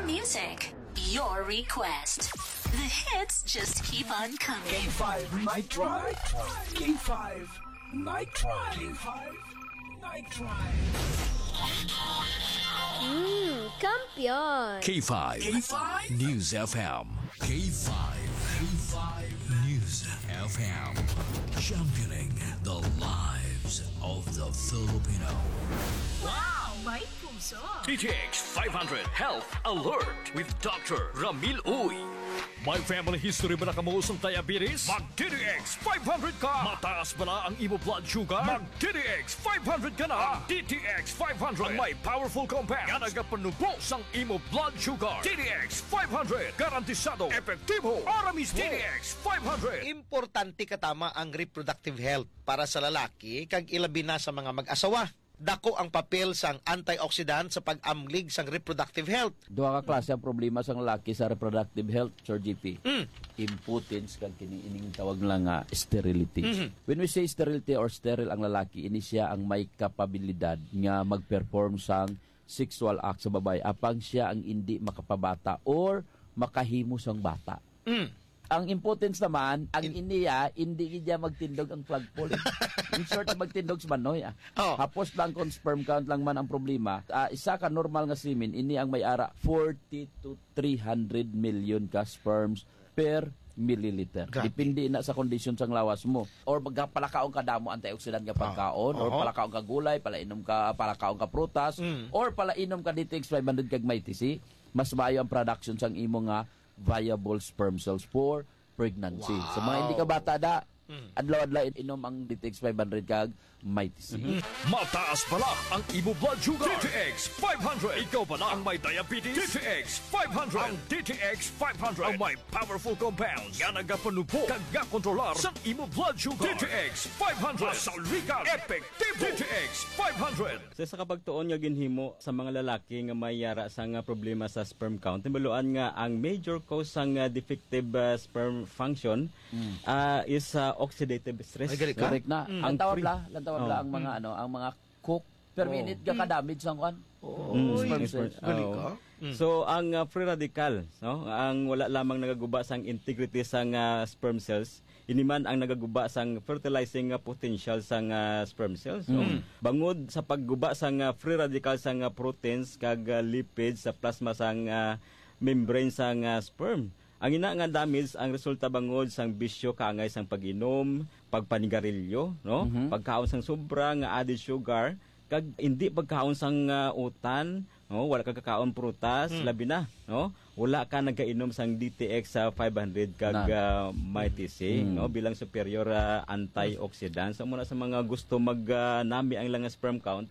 Your music, your request. The hits just keep on coming. K5 Night Drive. K5 Night Drive. K5 Night Drive. Kampiyon! K5 News FM. K5 News FM. Championing the lives of the Filipino. Wow, may puso. DTX 500 Health Alert with Dr. Ramil Uy. May family history ba na kamuusong diabetes? Mag-DTX 500 ka! Mataas ba na ang imo blood sugar? Mag-DTX 500 ka na! DTX 500 ang may powerful compounds nga nagapanubos ang imo blood sugar. DTX 500 garantisado, epektibo, aramis. DTX 500. Importante katama ang reproductive health para sa lalaki kag ilabi na sa mga mag-asawa. Dako ang papel sang antioxidant sa pag-amlig sang reproductive health. Duha ka klase ang problema sang lalaki sa reproductive health, Sir GP. Impotence kag kini tawag lang nga sterility. When we say sterility or sterile ang lalaki, ini siya ang may kapabilidad nga mag-perform sang sexual act sa babae apang siya ang hindi makapabata or makahimo sang bata. Ang impotence naman, ang iniya, hindi niya magtindog ang plug pole. In short, magtindog sa manoy. Hapos lang kung sperm count lang man ang problema. Isa ka normal nga semen, ini ang may ara 40 to 300 million ka sperms per milliliter. Grabe. Depende na sa condition sang lawas mo. Or palakaon ka damo antioxidant nga pagkaon, or palakaon ka gulay, palakaon ka prutas, or palainom ka DTX 500 kag may TC, mas maayo ang production sang imo nga viable sperm cells for pregnancy. Wow. So mga hindi ka bata da, adlaw-adlaw inom ang DTX 500 kag may TC. Mataas pala ang imo blood sugar. DTX 500. Ikaw pala ang may diabetes. DTX 500. Ang DTX 500 ang may powerful compounds nga nagapanubo kag kontrolar sa imo blood sugar. DTX 500. Masaligan, epektibo. DTX 500. Sa kapagtuon nga ginhimo sa mga lalaki nga may yara sa nga problema sa sperm count, timbuluan nga ang major cause sang defective sperm function is oxidative stress. Correct na. Ang tawag la ang mga ang mga cook per minute ka damage sang kwan. Sperm cells. So ang free radical, no, ang wala lamang nagaguba sang integrity sang sperm cells, ini man ang nagaguba sang fertilizing potential sang sperm cells. So, bangod sa pagguba sang free radical sang proteins kag lipids sa plasma sang membrane sang sperm. Ang ina nga damage ang resulta bangod sang bisyo kaangay sang pag-inom, pagpanigarilyo, no? Pagkaon sang sobra nga added sugar, kag hindi pagkaon sang utan, no? Wala ka kakaon prutas, labi na, no? Wala ka nagainom sang DTX 500 kag may TC, no? Bilang superior antioxidant. So muna sa mga gusto magnami ang lang sperm count,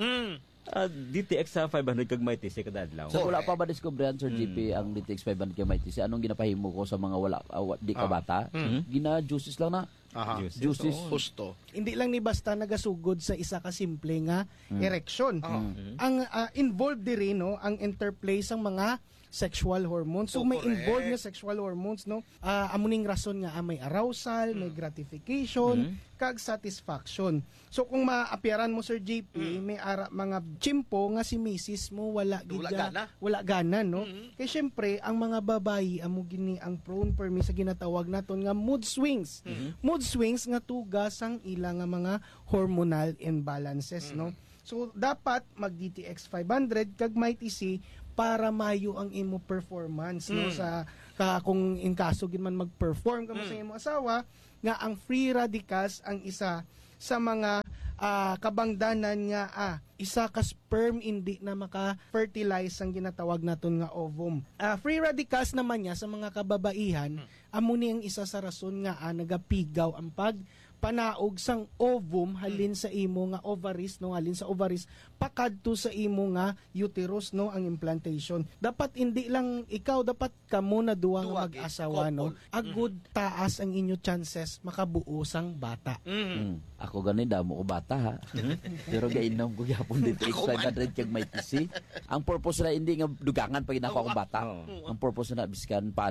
DTX 500 kag may TC kada adlaw. So wala pa ba diskubrehan, Sir GP, ang DTX 500 kag may TC? Anong ginapahimo ko sa mga wala di ka bata? Gina-juices lang na. Juices. Husto. Hindi lang ni basta nagasugod sa isa ka simple nga erection. Ang involved diri no ang interplay sang mga sexual hormones. So may involved nga sexual hormones no. Amuning rason nga may arousal, may gratification, kag satisfaction. So kung maapyaran mo Sir JP, may mga chimpo nga si misis mo wala gana no. Kay syempre ang mga babayi amo gini ang prone permi sa ginatawag naton nga mood swings. Mood swings nga tugas ang ilang nga mga hormonal imbalances no. So dapat mag DTX 500 kag may TC para mayo ang imo performance no sa kung in kaso gid man mag-perform kamo sa imo asawa nga ang free radicals ang isa sa mga kabangdanan nga isa ka sperm hindi na maka-fertilize ang ginatawag naton nga ovum. Free radicals naman niya sa mga kababaihan amo ni ang isa sa rason nga nagapigaw ang panaog sang ovum halin sa imo nga ovaries no, halin sa ovaries pakadto sa imo nga uterus no ang implantation. Dapat hindi lang ikaw, dapat kamo na duwa nga mag-asawa no. Agud taas ang inyo chances makabuo sang bata. Ako gani damo ko bata ha. Pero gainom ko gyapon dito X500 kag may TC. Ang purpose na hindi nga dugangan pag inako akong bata. Ang purpose na biskan paano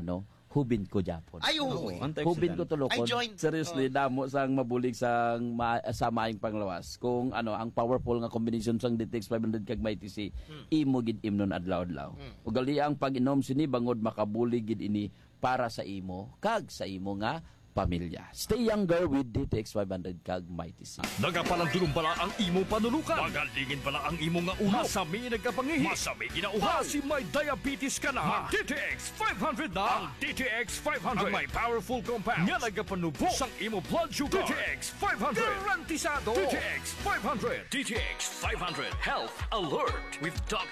hubin ko Japon. Ay, oo. Hubin ko tulokon. I joined. Seriously, damo sang mabulig sang sa maing panglawas. Kung ano, ang powerful nga combination sang DTX 500 kag may TC, imo gid imnon adlaw-adlaw. Ug gali ang pag-inom sini bangod makabulig gid ini para sa imo kag sa imo nga pamilya. Stay younger with DTX 500 kag may TC. Nagapalandulong bala ang imo panulukan. Magalingin bala ang imo nga uhaw. Masami nagkapangihi. Masami ginauhaw. Kasi may diabetes ka na. Mag DTX 500 na. Ang DTX 500 ang may powerful compounds nga nagapanubo sang imo blood sugar. DTX 500 garantisado. DTX 500. DTX 500 Health Alert with Dr.